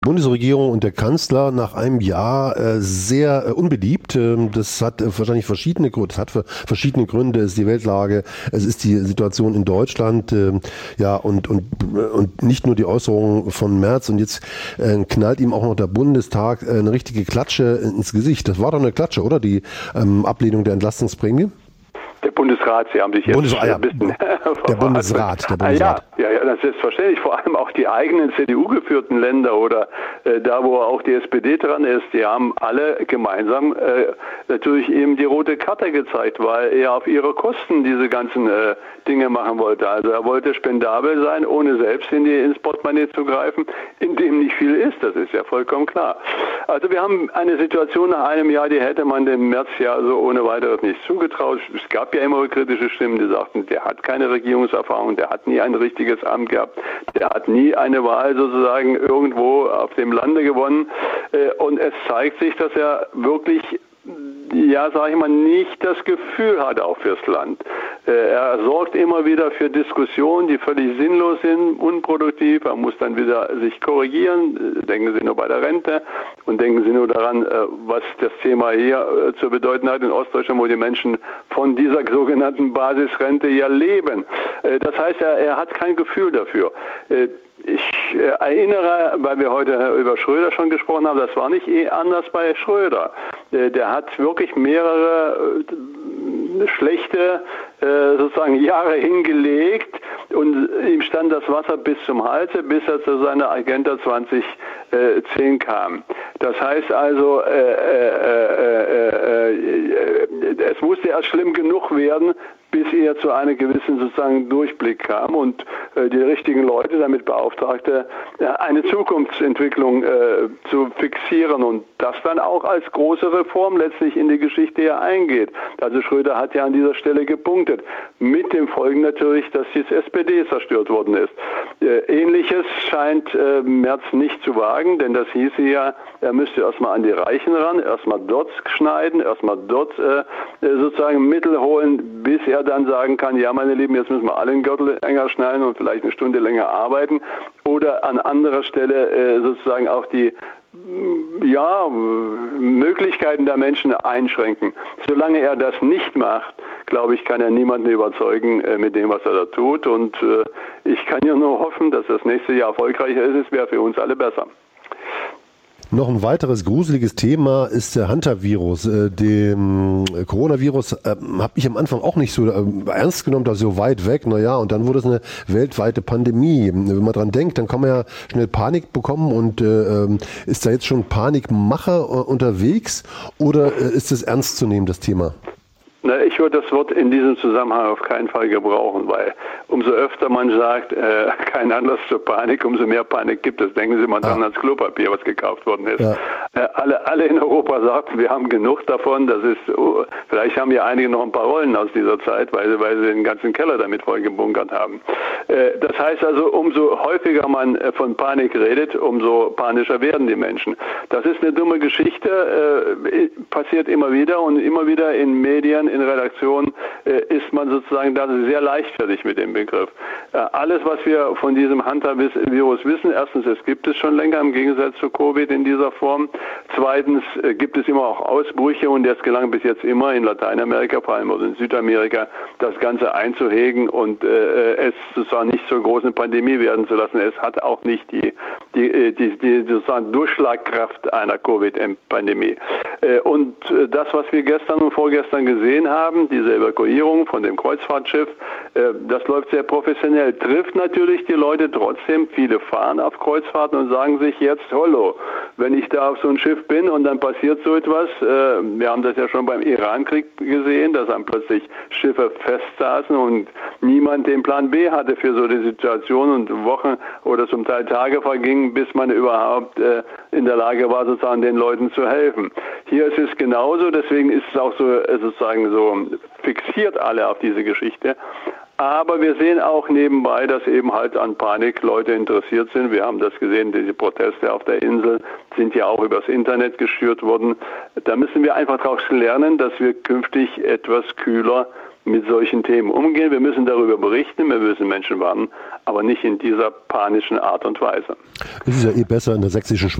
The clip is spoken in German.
Bundesregierung und der Kanzler nach einem Jahr sehr unbeliebt. Das hat wahrscheinlich verschiedene Gründe. Das hat für verschiedene Gründe. Es ist die Weltlage, es ist die Situation in Deutschland, ja und nicht nur die Äußerungen von Merz. Und jetzt knallt ihm auch noch der Bundestag eine richtige Klatsche ins Gesicht. Das war doch eine Klatsche, oder? Die Ablehnung der Entlastungsprämie? Der Bundesrat, Sie haben sich jetzt ein bisschen der Bundesrat. Ja, das ist selbstverständlich. Vor allem auch die eigenen CDU-geführten Länder oder da, wo auch die SPD dran ist, die haben alle gemeinsam natürlich eben die rote Karte gezeigt, weil er auf ihre Kosten diese ganzen Dinge machen wollte. Also er wollte spendabel sein, ohne selbst ins Portemonnaie zu greifen, in dem nicht viel ist. Das ist ja vollkommen klar. Also wir haben eine Situation nach einem Jahr, die hätte man dem Merz ja so ohne weiteres nicht zugetraut. Es gab ja immer kritische Stimmen, die sagten, der hat keine Regierungserfahrung, der hat nie ein richtiges Amt gehabt, der hat nie eine Wahl sozusagen irgendwo auf dem Lande gewonnen. Und es zeigt sich, dass er wirklich, ja, sage ich mal, nicht das Gefühl hat auch fürs Land. Er sorgt immer wieder für Diskussionen, die völlig sinnlos sind, unproduktiv. Er muss dann wieder sich korrigieren. Denken Sie nur bei der Rente und denken Sie nur daran, was das Thema hier zu bedeuten hat in Ostdeutschland, wo die Menschen von dieser sogenannten Basisrente ja leben. Das heißt, er hat kein Gefühl dafür. Ich erinnere, weil wir heute über Schröder schon gesprochen haben, das war nicht anders bei Schröder. Der hat wirklich mehrere schlechte sozusagen Jahre hingelegt und ihm stand das Wasser bis zum Halse, bis er zu seiner Agenda 2010 kam. Das heißt also, es musste erst schlimm genug werden, bis er zu einem gewissen sozusagen Durchblick kam und die richtigen Leute damit beauftragte, eine Zukunftsentwicklung zu fixieren und das dann auch als große Reform letztlich in die Geschichte ja eingeht. Also Schröder hat ja an dieser Stelle gepunktet. Mit dem Folgen natürlich, dass die SPD zerstört worden ist. Ähnliches scheint Merz nicht zu wagen, denn das hieße ja, er müsste erstmal an die Reichen ran, erstmal dort schneiden, erstmal dort sozusagen Mittel holen, bis er dann sagen kann, ja meine Lieben, jetzt müssen wir alle den Gürtel enger schnallen und vielleicht eine Stunde länger arbeiten oder an anderer Stelle sozusagen auch die Möglichkeiten der Menschen einschränken. Solange er das nicht macht, glaube ich, kann er niemanden überzeugen mit dem, was er da tut und ich kann ja nur hoffen, dass das nächste Jahr erfolgreicher ist. Es wäre für uns alle besser. Noch ein weiteres gruseliges Thema ist der Hantavirus. Dem Coronavirus habe ich am Anfang auch nicht so ernst genommen, da so weit weg. Naja, und dann wurde es eine weltweite Pandemie. Wenn man dran denkt, dann kann man ja schnell Panik bekommen und ist da jetzt schon Panikmache unterwegs oder ist es ernst zu nehmen, das Thema? Ich würde das Wort in diesem Zusammenhang auf keinen Fall gebrauchen, weil umso öfter man sagt, kein Anlass zur Panik, umso mehr Panik gibt es. Denken Sie mal dran ans Klopapier, was gekauft worden ist. Ja. Alle in Europa sagten, wir haben genug davon. Das ist, vielleicht haben ja einige noch ein paar Rollen aus dieser Zeit, weil sie den ganzen Keller damit vollgebunkert haben. Das heißt also, umso häufiger man von Panik redet, umso panischer werden die Menschen. Das ist eine dumme Geschichte, passiert immer wieder und immer wieder in Medien, in Redaktionen ist man sozusagen da sehr leichtfertig mit dem Begriff. Alles, was wir von diesem Hantavirus wissen, erstens, es gibt es schon länger im Gegensatz zu Covid in dieser Form. Zweitens gibt es immer auch Ausbrüche und es gelang bis jetzt immer in Lateinamerika, vor allem oder in Südamerika, das Ganze einzuhegen und es sozusagen nicht zur großen Pandemie werden zu lassen. Es hat auch nicht die sozusagen Durchschlagkraft einer Covid-Pandemie. Und das, was wir gestern und vorgestern gesehen haben, diese Evakuierung von dem Kreuzfahrtschiff, das läuft sehr professionell, trifft natürlich die Leute trotzdem. Viele fahren auf Kreuzfahrten und sagen sich jetzt, hallo, wenn ich da auf so ein Schiff bin und dann passiert so etwas, wir haben das ja schon beim Iran-Krieg gesehen, dass dann plötzlich Schiffe festsaßen und niemand den Plan B hatte für so eine Situation und Wochen oder zum Teil Tage vergingen, bis man überhaupt in der Lage war, sozusagen den Leuten zu helfen. Hier ist es genauso, deswegen ist es auch so sozusagen so fixiert alle auf diese Geschichte. Aber wir sehen auch nebenbei, dass eben halt an Panik Leute interessiert sind. Wir haben das gesehen, diese Proteste auf der Insel sind ja auch übers Internet geschürt worden. Da müssen wir einfach daraus lernen, dass wir künftig etwas kühler mit solchen Themen umgehen. Wir müssen darüber berichten, wir müssen Menschen warnen, aber nicht in dieser panischen Art und Weise. Es ist ja besser in der sächsischen